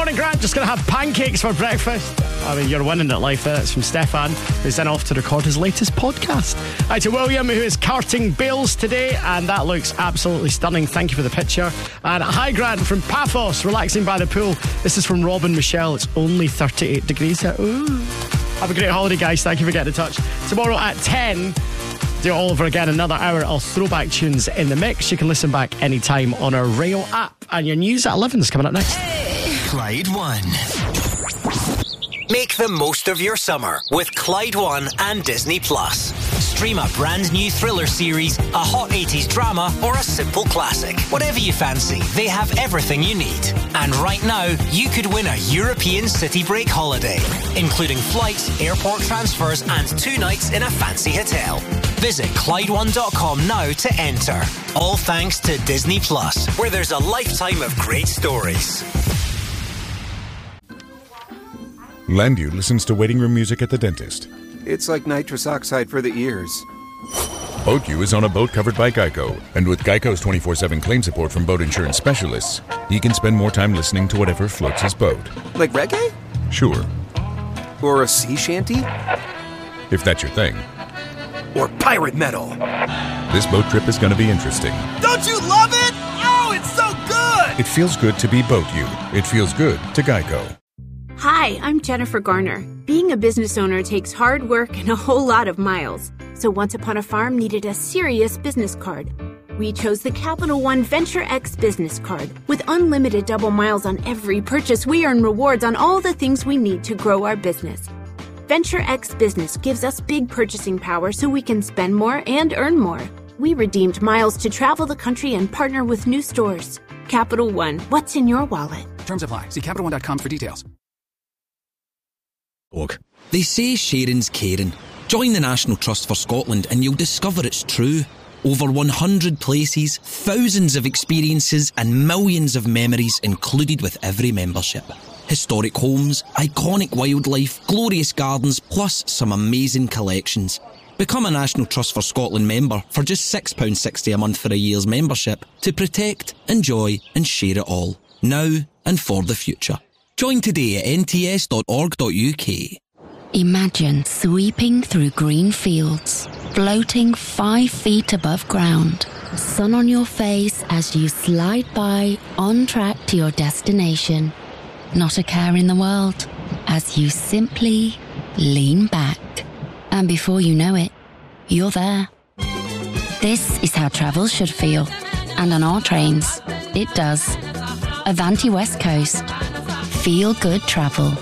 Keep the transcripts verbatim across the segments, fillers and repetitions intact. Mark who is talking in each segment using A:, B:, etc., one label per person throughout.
A: morning, Grant. Just going to have pancakes for breakfast. I mean, you're winning at life there. It's from Stefan, who's then off to record his latest podcast. Hi to William, who is carting bales today, and that looks absolutely stunning. Thank you for the picture. And hi, Grant, from Paphos, relaxing by the pool. This is from Rob and Michelle. It's only thirty-eight degrees here. Ooh. Have a great holiday, guys. Thank you for getting in touch. Tomorrow at ten, do it all over again. Another hour of throwback tunes in the mix. You can listen back anytime on our Rail app. And your news at eleven is coming up next.
B: Hey. Clyde One. Make the most of your summer with Clyde One and Disney Plus. Stream a brand new thriller series, a hot eighties drama, or a simple classic. Whatever you fancy, they have everything you need. And right now, you could win a European city break holiday, including flights, airport transfers, and two nights in a fancy hotel. Visit Clyde One dot com now to enter. All thanks to Disney Plus, where there's a lifetime of great stories.
C: Landu listens to waiting room music at the dentist.
D: It's like nitrous oxide for the ears.
C: BoatU is on a boat covered by Geico, and with Geico's twenty-four seven claim support from boat insurance specialists, he can spend more time listening to whatever floats his boat.
D: Like reggae?
C: Sure.
D: Or a sea shanty?
C: If that's your thing.
D: Or pirate metal.
C: This boat trip is going to be interesting.
E: Don't you love it? Oh, it's so good!
C: It feels good to be BoatU. It feels good to Geico.
F: Hi, I'm Jennifer Garner. Being a business owner takes hard work and a whole lot of miles. So Once Upon a Farm needed a serious business card. We chose the Capital One Venture X business card. With unlimited double miles on every purchase, we earn rewards on all the things we need to grow our business. Venture X Business gives us big purchasing power so we can spend more and earn more. We redeemed miles to travel the country and partner with new stores. Capital One, what's in your wallet?
G: Terms apply. See Capital One dot com for details.
H: They say sharing's caring. Join the National Trust for Scotland and you'll discover it's true. Over one hundred places, thousands of experiences and millions of memories included with every membership. Historic homes, iconic wildlife, glorious gardens, plus some amazing collections. Become a National Trust for Scotland member for just six pounds sixty a month for a year's membership to protect, enjoy and share it all, now and for the future. Join today at n t s dot org dot u k.
I: Imagine sweeping through green fields, floating five feet above ground, sun on your face as you slide by on track to your destination. Not a care in the world as you simply lean back. And before you know it, you're there. This is how travel should feel. And on our trains, it does. Avanti West Coast. Feel good travel.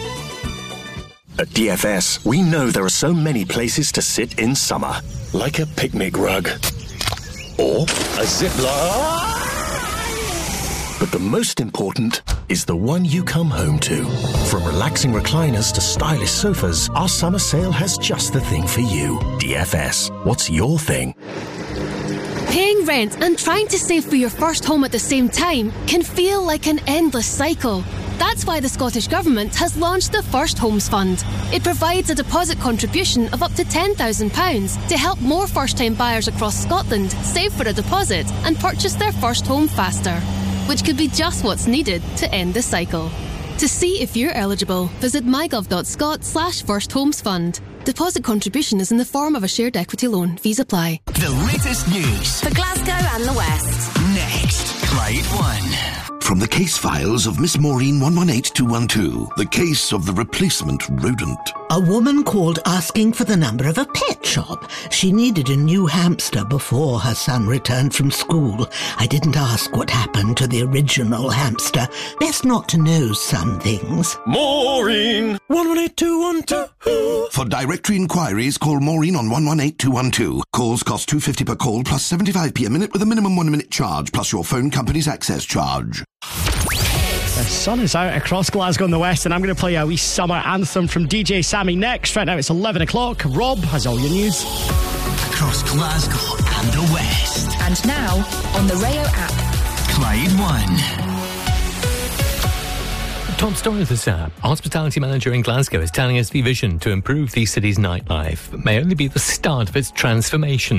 J: At D F S, we know there are so many places to sit in summer. Like a picnic rug. Or a zip line. But the most important is the one you come home to. From relaxing recliners to stylish sofas, our summer sale has just the thing for you. D F S, what's your thing?
K: Paying rent and trying to save for your first home at the same time can feel like an endless cycle. That's why the Scottish Government has launched the First Homes Fund. It provides a deposit contribution of up to ten thousand pounds to help more first-time buyers across Scotland save for a deposit and purchase their first home faster, which could be just what's needed to end the cycle. To see if you're eligible, visit mygov dot scot slash first homes fund. Deposit contribution is in the form of a shared equity loan. Fees apply.
B: The latest news
L: for Glasgow and the West.
B: Next, Clyde One.
M: From the case files of Miss Maureen one one eight two one two, the case of the replacement rodent.
N: A woman called asking for the number of a pet shop. She needed a new hamster before her son returned from school. I didn't ask what happened to the original hamster. Best not to know some things.
M: Maureen!
N: one one eight two one two.
M: For directory inquiries, call Maureen on one one eight two one two. Calls cost two pounds fifty per call plus seventy-five p a minute with a minimum one minute charge plus your phone company's access charge.
A: The sun is out across Glasgow and the West, and I'm going to play a wee summer anthem from D J Sammy next. Right now it's eleven o'clock. Rob has all your news.
B: Across Glasgow and the West.
L: And now on the Rayo app.
B: Clyde One.
O: Top story of this app. Hospitality manager in Glasgow is telling us the vision to improve the city's nightlife may only be the start of its transformation.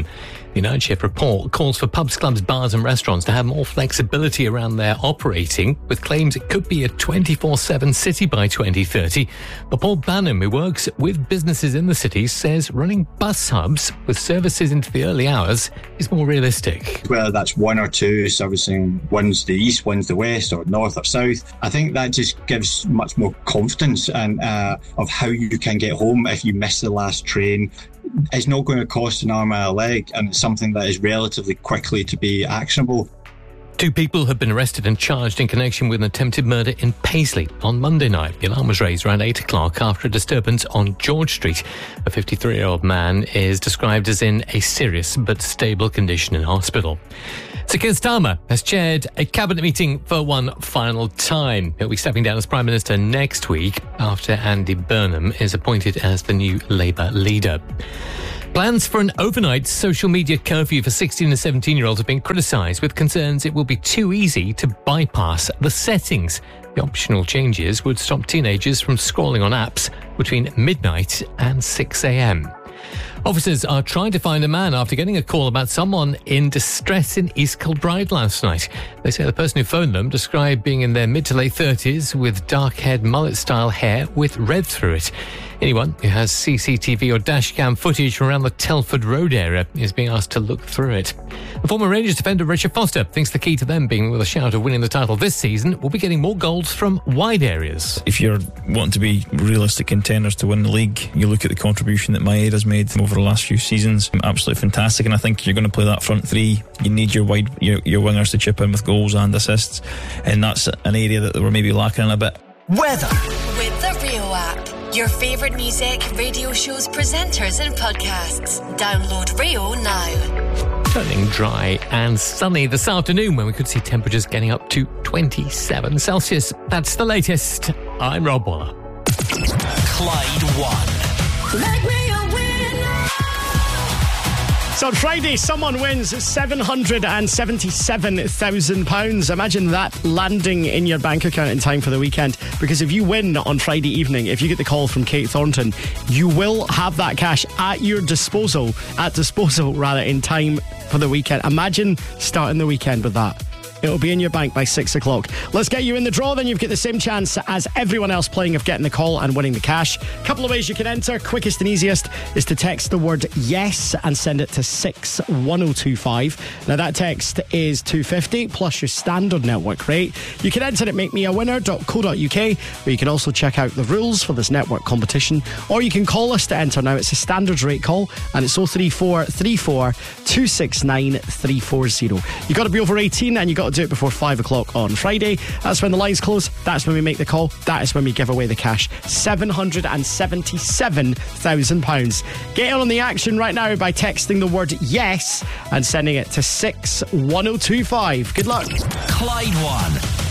O: The Night Shift report calls for pubs, clubs, bars and restaurants to have more flexibility around their operating, with claims it could be a twenty-four seven city by twenty thirty. But Paul Banham, who works with businesses in the city, says running bus hubs with services into the early hours is more realistic.
P: Whether that's one or two servicing one's the east, one's the west, or north or south, I think that just gives much more confidence and uh, of how you can get home if you miss the last train. It's not going to cost an arm and a leg, and it's something that is relatively quickly to be actionable.
O: Two people have been arrested and charged in connection with an attempted murder in Paisley on Monday night. The alarm was raised around eight o'clock after a disturbance on George Street. A fifty-three-year-old man is described as in a serious but stable condition in hospital. Sir Keir Starmer has chaired a cabinet meeting for one final time. He'll be stepping down as Prime Minister next week after Andy Burnham is appointed as the new Labour leader. Plans for an overnight social media curfew for sixteen and seventeen-year-olds have been criticised, with concerns it will be too easy to bypass the settings. The optional changes would stop teenagers from scrolling on apps between midnight and six a.m. Officers are trying to find a man after getting a call about someone in distress in East Kilbride last night. They say the person who phoned them described being in their mid to late thirties with dark-haired mullet-style hair with red through it. Anyone who has C C T V or dashcam footage from around the Telford Road area is being asked to look through it. The former Rangers defender Richard Foster thinks the key to them being with a shout of winning the title this season will be getting more goals from wide areas.
Q: If you're wanting to be realistic contenders to win the league, you look at the contribution that Maeda has made over the last few seasons. Absolutely fantastic, and I think you're going to play that front three. You need your wide your, your wingers to chip in with goals and assists, and that's an area that we're maybe lacking in a bit.
B: Weather
L: with the Rio app. Your favourite music, radio shows, presenters and podcasts. Download Rio now.
O: Turning dry and sunny this afternoon, when we could see temperatures getting up to twenty-seven Celsius. That's the latest. I'm Rob Waller.
B: Clyde One.
L: Let Rio win.
A: So on Friday, someone wins seven hundred seventy-seven thousand pounds. Imagine that landing in your bank account in time for the weekend. Because if you win on Friday evening, if you get the call from Kate Thornton, you will have that cash at your disposal, at disposal rather, in time for the weekend. Imagine starting the weekend with that. It'll be in your bank by six o'clock. Let's get you in the draw, then you've got the same chance as everyone else playing of getting the call and winning the cash. A couple of ways you can enter. Quickest and easiest is to text the word yes and send it to six one oh two five. Now that text is two fifty plus your standard network rate. You can enter at make me a winner dot co dot uk, where you can also check out the rules for this network competition, or you can call us to enter now. It's a standard rate call and it's oh three four three four two six nine three four zero. You've got to be over eighteen and you've got to do it before five o'clock on Friday. That's when the lines close. That's when we make the call. That is when we give away the cash. seven hundred seventy-seven thousand pounds. Get in on the action right now by texting the word yes and sending it to six one oh two five. Good luck.
B: Clyde One